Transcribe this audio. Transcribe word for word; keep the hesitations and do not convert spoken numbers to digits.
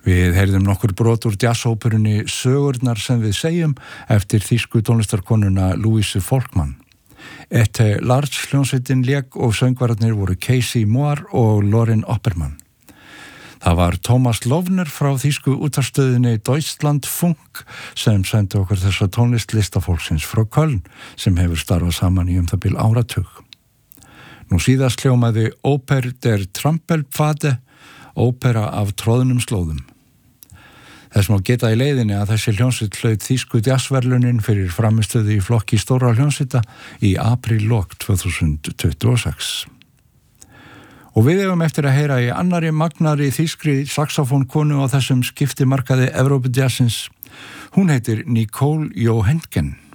Við heyrðum nokkur brot úr jazzóperunni Sögurnar sem við segjum eftir þýsku tónlistarkonuna Louise Folkmann. Ette Large hljómsveitin lék og söngvararnir voru Casey Moore og Lorin Oppermann. Það var Thomas Lovner frá þýsku útvarpsstöðinni Deutschland Funk sem sendi okkur þessa tónlist listafólksins frá Köln sem hefur starfað saman í um það bil áratug. Nú síðast hljómaði Oper der Trampelpfade, ópera af tróðnum slóðum. Þess má geta í leiðinni að þessi hljómsveit hlaut þýsku jazzverðlaunin fyrir framistöðu í flokki stóra hljómsveita í apríllok tvö þúsund tuttugu og sex. Og við eigum eftir að heyra í annari magnari þýskri saxofónkonu á þessum skiptimarkaði Evrópujazzins. Hún heitir Nicole Johanken.